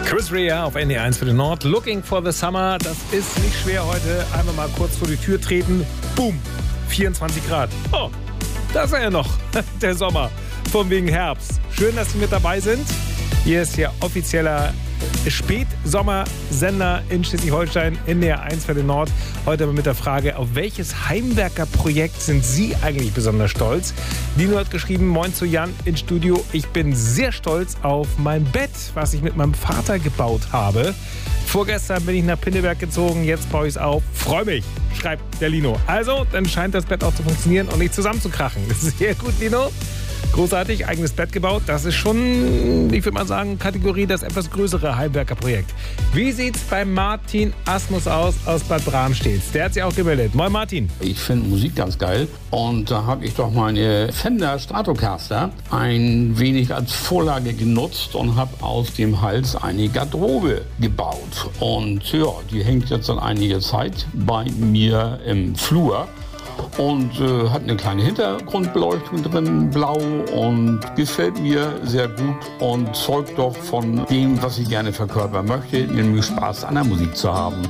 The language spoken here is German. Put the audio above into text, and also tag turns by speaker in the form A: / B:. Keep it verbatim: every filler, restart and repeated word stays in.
A: Chris Rea auf N D R eins für den Nord. Looking for the Summer. Das ist nicht schwer heute. Einmal mal kurz vor die Tür treten. Boom. vierundzwanzig Grad. Oh, da ist er ja noch. Der Sommer. Von wegen Herbst. Schön, dass Sie mit dabei sind. Hier ist Ihr offizieller Spätsommersender in Schleswig-Holstein, N D R eins für den Nord. Heute aber mit der Frage, auf welches Heimwerkerprojekt sind Sie eigentlich besonders stolz? Dino hat geschrieben, moin zu Jan ins Studio. Ich bin sehr stolz auf mein Bett, was ich mit meinem Vater gebaut habe. Vorgestern bin ich nach Pinneberg gezogen, jetzt baue ich es auf. Freue mich, schreibt der Lino. Also, dann scheint das Bett auch zu funktionieren und nicht zusammenzukrachen. Sehr gut, Lino. Großartig, eigenes Bett gebaut. Das ist schon, ich würde mal sagen, Kategorie das etwas größere Heimwerkerprojekt. Wie sieht's bei Martin Asmus aus, aus Bad Bramstedt? Der hat sich auch gemeldet. Moin Martin.
B: Ich finde Musik ganz geil und da habe ich doch meine Fender Stratocaster ein wenig als Vorlage genutzt und habe aus dem Hals eine Garderobe gebaut. Und ja, die hängt jetzt seit einiger Zeit bei mir im Flur. Und äh, hat eine kleine Hintergrundbeleuchtung drin, blau, und gefällt mir sehr gut und zeugt doch von dem, was ich gerne verkörpern möchte, nämlich Spaß an der Musik zu haben.